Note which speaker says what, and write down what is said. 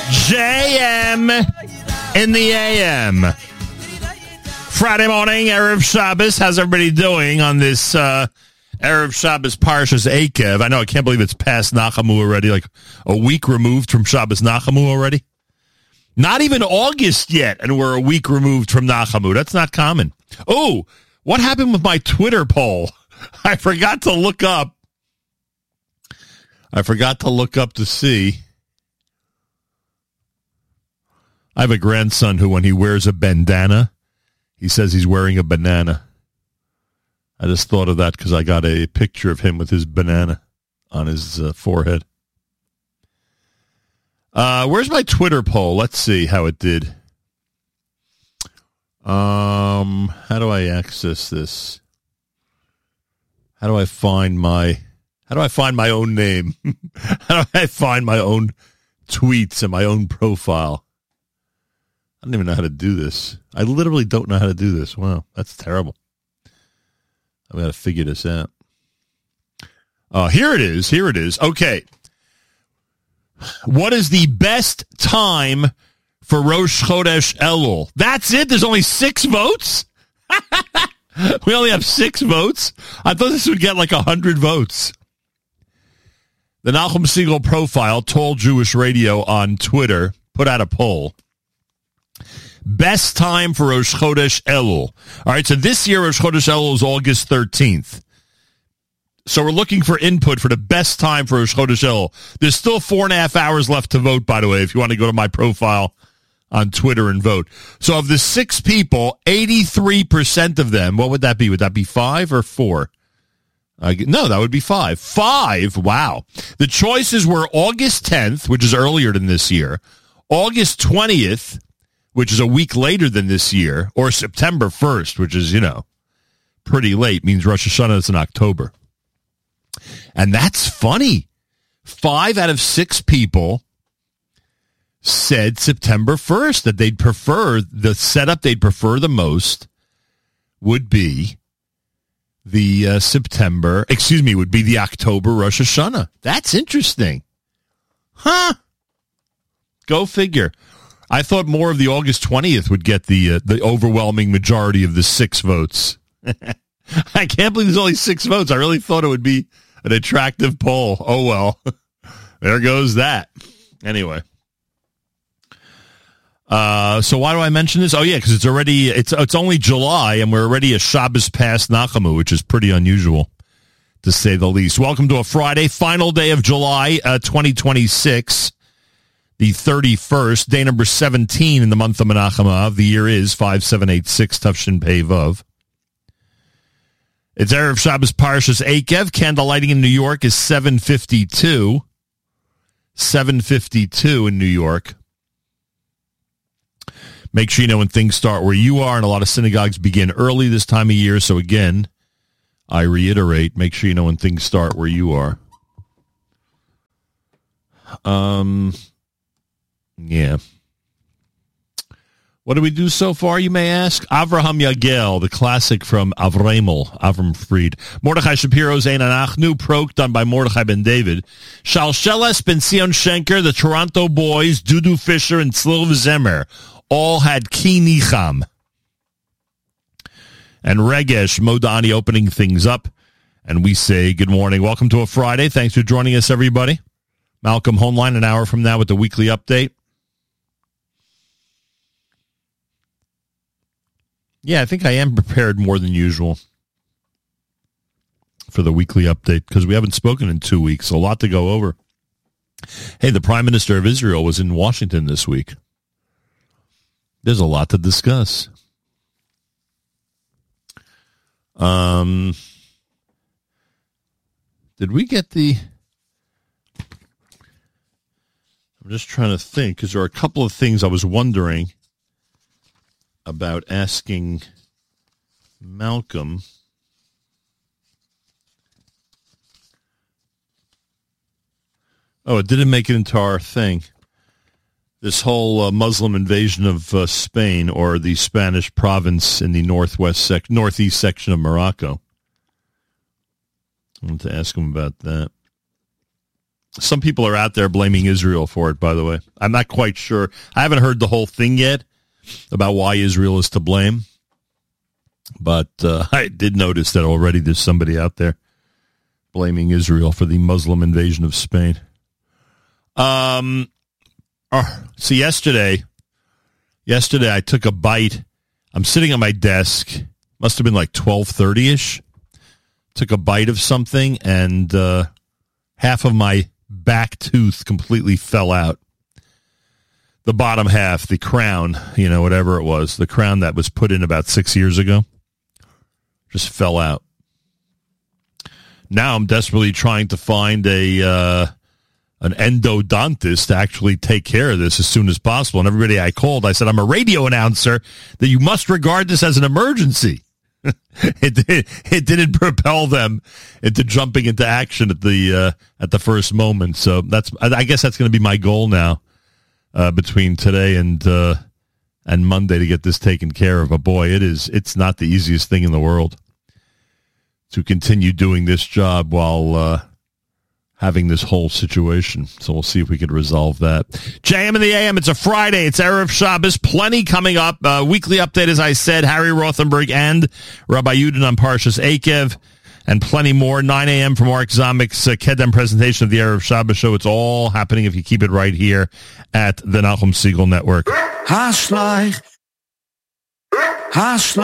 Speaker 1: JM in the AM. Friday morning, Erev Shabbos. How's everybody doing on this Erev Shabbos Parshas Eikev? I know, I can't believe it's past Nachamu already, like a week removed from Shabbos Nachamu already. Not even August yet, and we're a week removed from Nachamu. That's not common. Oh, what happened with my Twitter poll? I forgot to look up to see. I have a grandson who, when he wears a bandana, he says he's wearing a banana. I just thought of that because I got a picture of him with his banana on his forehead. Where's my Twitter poll? Let's see how it did. How do I access this? How do I find my own name? How do I find my own tweets and my own profile? I don't even know how to do this. I literally don't know how to do this. Wow, that's terrible. I've got to figure this out. Here it is. Okay. What is the best time for Rosh Chodesh Elul? That's it? There's only 6 votes? We only have 6 votes? I thought this would get like 100 votes. The Nachum Segal Profile, Told Jewish Radio on Twitter, put out a poll. Best time for Rosh Chodesh Elul. All right, so this year Rosh Chodesh Elul is August 13th. So we're looking for input for the best time for Rosh Chodesh Elul. There's still 4.5 hours left to vote, by the way, if you want to go to my profile on Twitter and vote. So of the 6 people, 83% of them, what would that be? Would that be 5 or 4? No, that would be 5. 5? Wow. The choices were August 10th, which is earlier than this year, August 20th, which is a week later than this year, or September 1st, which is, pretty late, means Rosh Hashanah is in October. And that's funny. 5 out of 6 people said September 1st, that they'd prefer, the setup they'd prefer the most would be the would be the October Rosh Hashanah. That's interesting. Huh? Go figure. I thought more of the August 20th would get the overwhelming majority of the 6 votes. I can't believe there's only 6 votes. I really thought it would be an attractive poll. Oh, well. There goes that. Anyway. So why do I mention this? Oh, yeah, because it's only July, and we're already a Shabbos past Nachamu, which is pretty unusual, to say the least. Welcome to a Friday, final day of July 2026. The 31st, day number 17 in the month of Menachem Av. The year is 5786 Tufshin Pei Vav. It's Erev Shabbos Parshas Eikev. Candle lighting in New York is 7:52. 7:52 in New York. Make sure you know when things start where you are, and a lot of synagogues begin early this time of year. So again, I reiterate, make sure you know when things start where you are. Yeah. What do we do so far, you may ask? Avraham Yagel, the classic from Avram Fried. Mordechai Shapiro's Ein Anachnu, Prok, done by Mordechai Ben David. Shalsheles Ben Sion Schenker, the Toronto Boys, Dudu Fisher, and Tzlil Zemer all had Ki Nicham. And Regesh Modani opening things up. And we say good morning. Welcome to a Friday. Thanks for joining us, everybody. Malcolm Homeline, an hour from now with the weekly update. Yeah, I think I am prepared more than usual for the weekly update because we haven't spoken in 2 weeks. A lot to go over. Hey, the Prime Minister of Israel was in Washington this week. There's a lot to discuss. Did we get the... I'm just trying to think because there are a couple of things I was wondering about asking Malcolm. Oh, it didn't make it into our thing. This whole Muslim invasion of Spain, or the Spanish province in the northeast section of Morocco. I want to ask him about that. Some people are out there blaming Israel for it, by the way. I'm not quite sure. I haven't heard the whole thing yet about why Israel is to blame. But I did notice that already there's somebody out there blaming Israel for the Muslim invasion of Spain. So yesterday I took a bite. I'm sitting at my desk. Must have been like 12:30-ish. Took a bite of something, and half of my back tooth completely fell out. The bottom half, the crown, whatever it was, the crown that was put in about 6 years ago, just fell out. Now I'm desperately trying to find an endodontist to actually take care of this as soon as possible. And everybody I called, I said, I'm a radio announcer, that you must regard this as an emergency. It didn't propel them into jumping into action at the first moment. So I guess that's going to be my goal now, between today and Monday, to get this taken care of. But boy, it's not the easiest thing in the world to continue doing this job while having this whole situation. So we'll see if we can resolve that. JM in the AM, it's a Friday. It's Erev Shabbos. Plenty coming up. Weekly update, as I said, Harry Rothenberg and Rabbi Yudin on Parshas Eikev, and plenty more. 9 a.m. for Mark Zamek's Kedem presentation of the Erev Shabbos show. It's all happening if you keep it right here at the Nachum Segal Network.